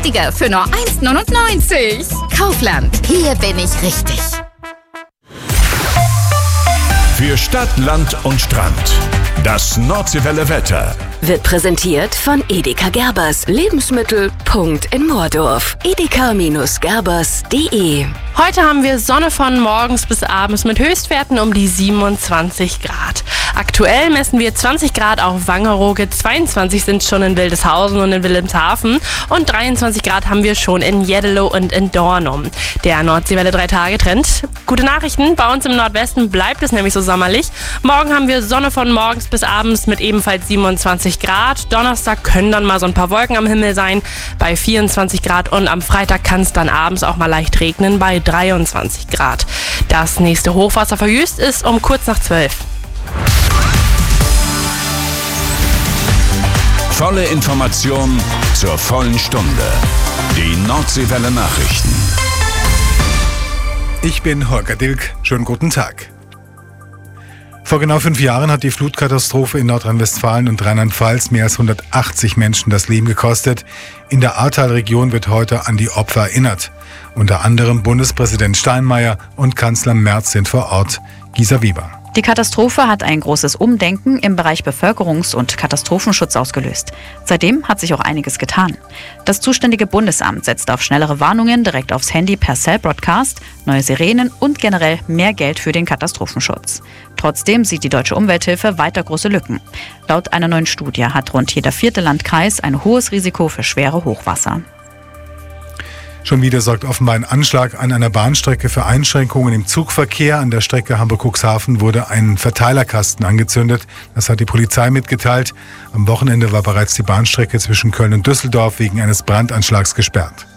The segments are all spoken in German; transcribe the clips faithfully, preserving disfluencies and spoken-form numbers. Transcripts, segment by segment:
günstiger für nur eins Komma neunundneunzig. Kaufland, hier bin ich richtig. Für Stadt, Land und Strand. Das Nordseewelle Wetter wird präsentiert von Edeka Gerbers. Lebensmittel. Punkt in Moordorf. edeka Gerbers punkt de. Heute haben wir Sonne von morgens bis abends mit Höchstwerten um die siebenundzwanzig Grad. Aktuell messen wir zwanzig Grad auf Wangerooge, zweiundzwanzig sind schon in Wildeshausen und in Wilhelmshaven und dreiundzwanzig Grad haben wir schon in Jeddelo und in Dornum. Der Nordseewelle drei Tage Trend. Gute Nachrichten, bei uns im Nordwesten bleibt es nämlich so sommerlich. Morgen haben wir Sonne von morgens bis abends mit ebenfalls siebenundzwanzig Grad. Donnerstag können dann mal so ein paar Wolken am Himmel sein bei vierundzwanzig Grad und am Freitag kann es dann abends auch mal leicht regnen bei dreiundzwanzig Grad. Das nächste Hochwasser für Jüst ist um kurz nach zwölf. Volle Information zur vollen Stunde. Die Nordseewelle Nachrichten. Ich bin Holger Dilk. Schönen guten Tag. Vor genau fünf Jahren hat die Flutkatastrophe in Nordrhein-Westfalen und Rheinland-Pfalz mehr als hundertachtzig Menschen das Leben gekostet. In der Ahrtal-Region wird heute an die Opfer erinnert. Unter anderem Bundespräsident Steinmeier und Kanzler Merz sind vor Ort. Gisa Weber. Die Katastrophe hat ein großes Umdenken im Bereich Bevölkerungs- und Katastrophenschutz ausgelöst. Seitdem hat sich auch einiges getan. Das zuständige Bundesamt setzt auf schnellere Warnungen direkt aufs Handy per Cell-Broadcast, neue Sirenen und generell mehr Geld für den Katastrophenschutz. Trotzdem sieht die Deutsche Umwelthilfe weiter große Lücken. Laut einer neuen Studie hat rund jeder vierte Landkreis ein hohes Risiko für schwere Hochwasser. Schon wieder sorgt offenbar ein Anschlag an einer Bahnstrecke für Einschränkungen im Zugverkehr. An der Strecke Hamburg-Cuxhaven wurde ein Verteilerkasten angezündet. Das hat die Polizei mitgeteilt. Am Wochenende war bereits die Bahnstrecke zwischen Köln und Düsseldorf wegen eines Brandanschlags gesperrt.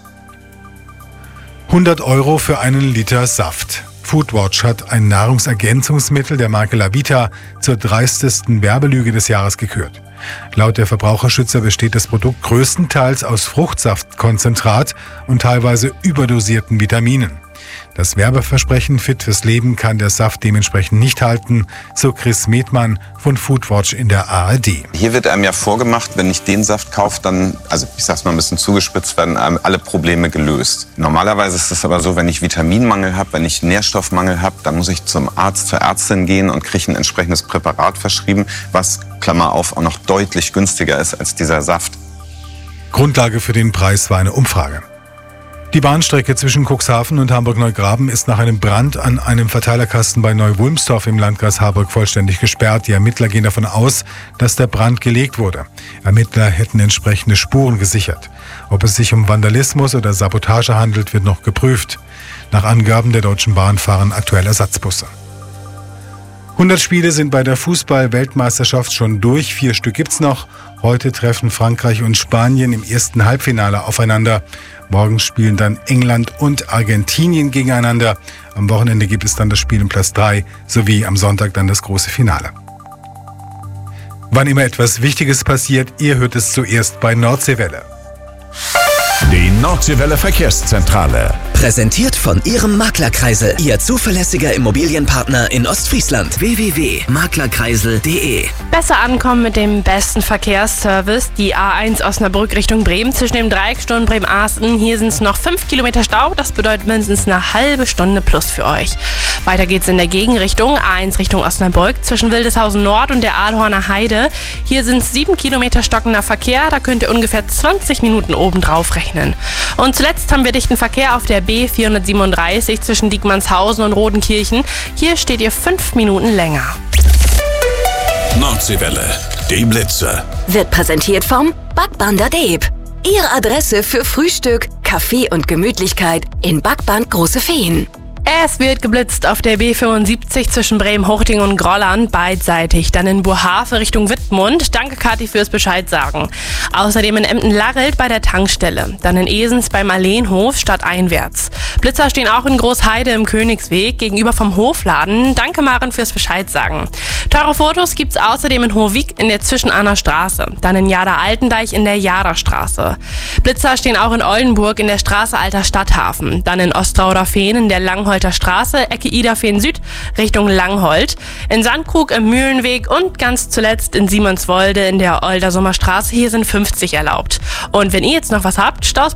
hundert Euro für einen Liter Saft. Foodwatch hat ein Nahrungsergänzungsmittel der Marke Lavita zur dreistesten Werbelüge des Jahres gekürt. Laut der Verbraucherschützer besteht das Produkt größtenteils aus Fruchtsaftkonzentrat und teilweise überdosierten Vitaminen. Das Werbeversprechen Fit fürs Leben kann der Saft dementsprechend nicht halten, so Chris Medmann von Foodwatch in der A R D. Hier wird einem ja vorgemacht, wenn ich den Saft kaufe, dann, also ich sag's mal ein bisschen zugespitzt, werden einem alle Probleme gelöst. Normalerweise ist es aber so, wenn ich Vitaminmangel habe, wenn ich Nährstoffmangel habe, dann muss ich zum Arzt, zur Ärztin gehen und kriege ein entsprechendes Präparat verschrieben, was, Klammer auf, auch noch deutlich günstiger ist als dieser Saft. Grundlage für den Preis war eine Umfrage. Die Bahnstrecke zwischen Cuxhaven und Hamburg-Neugraben ist nach einem Brand an einem Verteilerkasten bei Neu-Wulmstorf im Landkreis Harburg vollständig gesperrt. Die Ermittler gehen davon aus, dass der Brand gelegt wurde. Ermittler hätten entsprechende Spuren gesichert. Ob es sich um Vandalismus oder Sabotage handelt, wird noch geprüft. Nach Angaben der Deutschen Bahn fahren aktuell Ersatzbusse. hundert Spiele sind bei der Fußball-Weltmeisterschaft schon durch. Vier Stück gibt's noch. Heute treffen Frankreich und Spanien im ersten Halbfinale aufeinander. Morgen spielen dann England und Argentinien gegeneinander. Am Wochenende gibt es dann das Spiel um Platz drei sowie am Sonntag dann das große Finale. Wann immer etwas Wichtiges passiert, ihr hört es zuerst bei Nordseewelle. Die Nordseewelle Verkehrszentrale. Präsentiert von Ihrem Maklerkreisel. Ihr zuverlässiger Immobilienpartner in Ostfriesland. w w w punkt maklerkreisel punkt de. Besser ankommen mit dem besten Verkehrsservice. Die A eins Osnabrück Richtung Bremen zwischen dem Dreiecksturm Bremen-Ahsten. Hier sind es noch fünf Kilometer Stau. Das bedeutet mindestens eine halbe Stunde plus für euch. Weiter geht's in der Gegenrichtung. A eins Richtung Osnabrück zwischen Wildeshausen Nord und der Ahlhorner Heide. Hier sind es sieben Kilometer stockender Verkehr. Da könnt ihr ungefähr zwanzig Minuten obendrauf rechnen. Und zuletzt haben wir dichten Verkehr auf der B vierhundertsiebenunddreißig zwischen Diekmannshausen und Rodenkirchen. Hier steht ihr fünf Minuten länger. Nordseewelle, die Blitze. Wird präsentiert vom Backbander Deeb. Ihre Adresse für Frühstück, Kaffee und Gemütlichkeit in Backband Große Feen. Es wird geblitzt auf der B fünfundsiebzig zwischen Bremen-Hochting und Grolland beidseitig. Dann in Bohafe Richtung Wittmund. Danke, Kathi, fürs Bescheid sagen. Außerdem in Emden-Larrelt bei der Tankstelle. Dann in Esens beim Alleenhof stadteinwärts. Blitzer stehen auch in Großheide im Königsweg gegenüber vom Hofladen. Danke, Maren, fürs Bescheid sagen. Teure Fotos gibt's außerdem in Hohwig in der Zwischenahner Straße. Dann in Jada-Altendeich in der Jada-Straße. Blitzer stehen auch in Oldenburg in der Straße Alter Stadthafen. Dann in Ostrauder-Fehn in der Langholter Straße, Ecke Idafehn Süd, Richtung Langholt. In Sandkrug im Mühlenweg und ganz zuletzt in Simonswolde in der Oldersumer Straße. Hier sind fünfzig erlaubt. Und wenn ihr jetzt noch was habt, Staus